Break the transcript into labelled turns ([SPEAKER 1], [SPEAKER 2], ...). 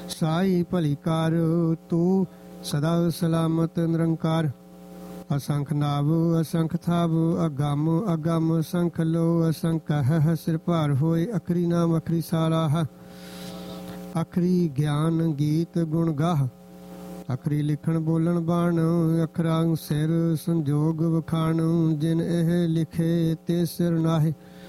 [SPEAKER 1] ਸਾਈ ਭਲੀ ਕਾਰ ਤੂੰ ਸਦਾ ਸਲਾਮਤ ਨਿਰੰਕਾਰ। ਅਸੰਖ ਨਾਭ ਅਸੰਖ ਥਾਭ ਅਗੰਮ ਅਗੰਮ ਅਸੰਖ ਲੋ ਅਸੰਖ ਹੈ ਸਿਰ ਭਾਰ ਹੋਏ। ਅਖਰੀ ਨਾਮ ਅਖਰੀ ਸਾਰਾਹ ਅਖਰੀ ਗਿਆਨ ਗੀਤ ਗੁਣ ਗਾਹ। ਅਖਰੀ ਲਿਖਣ ਬੋਲਣ ਬਾਣ ਅਖਰਾਂ ਸਿਰ ਸੰਜੋਗ ਵਖਾਣ। ਜਿਨ ਇਹ ਲਿਖੇ ਤੇ ਸਿਰ ਨਾਹੇ